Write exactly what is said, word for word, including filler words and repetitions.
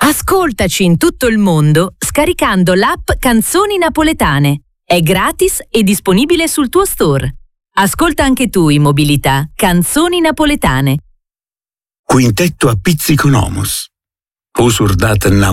Ascoltaci in tutto il mondo scaricando l'app Canzoni Napoletane. È gratis e disponibile sul tuo store. Ascolta anche tu in mobilità Canzoni Napoletane. Quintetto a Pizziconomos. Usur dat nam